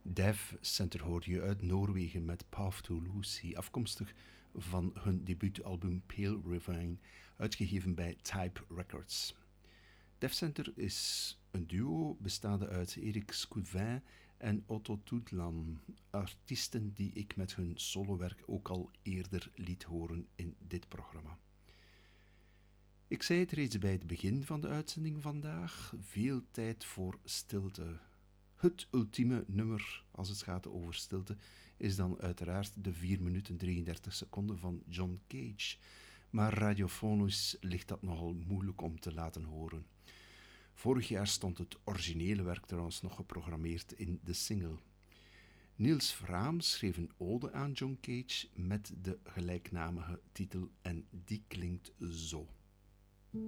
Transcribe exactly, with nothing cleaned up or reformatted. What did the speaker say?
Dev Center hoorde je uit Noorwegen met Path to Lucy, afkomstig van hun debuutalbum Pale Ravine, uitgegeven bij Type Records. Dev Center is een duo bestaande uit Erik Scouvin en Otto Toetlan, artiesten die ik met hun solowerk ook al eerder liet horen in dit programma. Ik zei het reeds bij het begin van de uitzending vandaag, veel tijd voor stilte. Het ultieme nummer als het gaat over stilte is dan uiteraard de vier minuten drieëndertig seconden van John Cage. Maar radiofonisch ligt dat nogal moeilijk om te laten horen. Vorig jaar stond het originele werk trouwens nog geprogrammeerd in de single. Niels Vraam schreef een ode aan John Cage met de gelijknamige titel en die klinkt zo.